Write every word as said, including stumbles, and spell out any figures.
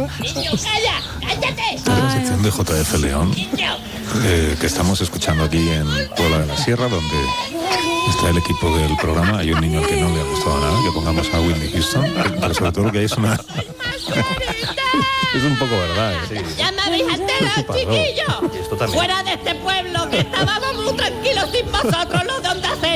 Niño, calla, cállate. Esta es la sección de J F León, eh, que estamos escuchando aquí en Puebla de la Sierra, donde está el equipo del programa. Hay un niño al que no le ha gustado nada que pongamos a Whitney Houston, pero sobre todo lo que hay es una... es un poco verdad, ¿eh? Sí. Ya me habéis enterado, chiquillos. Fuera de este pueblo, que estábamos muy tranquilos sin vosotros, los de Onda Cero.